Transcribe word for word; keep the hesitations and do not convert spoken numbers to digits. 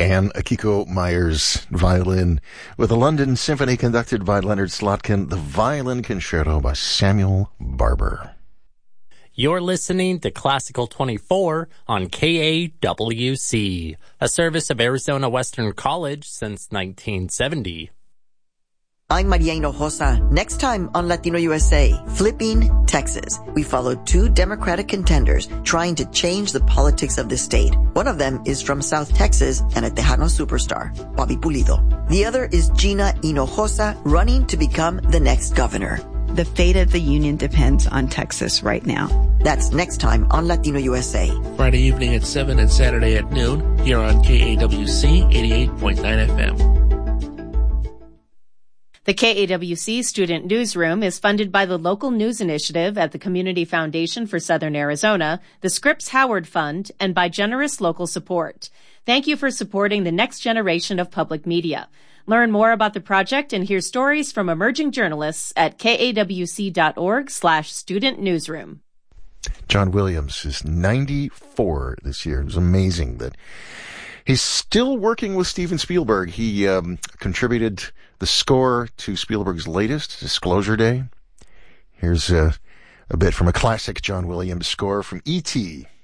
and Akiko Myers violin with the London Symphony conducted by Leonard Slotkin, the Violin Concerto by Samuel Barber. You're listening to Classical twenty-four on K A W C, a service of Arizona Western College since nineteen seventy. I'm Maria Hinojosa. Next time on Latino U S A, Flipping Texas. We follow two Democratic contenders trying to change the politics of the state. One of them is from South Texas and a Tejano superstar, Bobby Pulido. The other is Gina Hinojosa, running to become the next governor. The fate of the union depends on Texas right now. That's next time on Latino U S A. Friday evening at seven and Saturday at noon here on K A W C eighty-eight point nine F M. The K A W C Student Newsroom is funded by the Local News Initiative at the Community Foundation for Southern Arizona, the Scripps Howard Fund, and by generous local support. Thank you for supporting the next generation of public media. Learn more about the project and hear stories from emerging journalists at kawc.org slash student newsroom. John Williams is ninety-four this year. It was amazing that he's still working with Steven Spielberg. He um, contributed the score to Spielberg's latest, Disclosure Day. Here's a, a bit from a classic John Williams score from E T